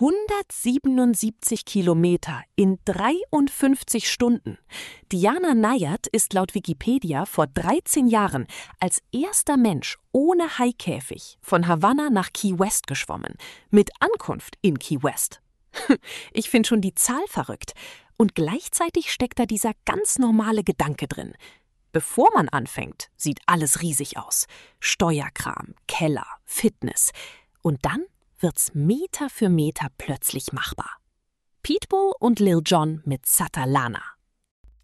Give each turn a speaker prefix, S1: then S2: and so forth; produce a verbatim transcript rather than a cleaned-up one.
S1: hundertsiebenundsiebzig Kilometer in dreiundfünfzig Stunden. Diana Nyad ist laut Wikipedia vor dreizehn Jahren als erster Mensch ohne Haikäfig von Havanna nach Key West geschwommen, mit Ankunft in Key West. Ich finde schon die Zahl verrückt. Und gleichzeitig steckt da dieser ganz normale Gedanke drin. Bevor man anfängt, sieht alles riesig aus. Steuerkram, Keller, Fitness. Und dann wird's Meter für Meter plötzlich machbar. Pitbull und Lil Jon mit Sata Lana.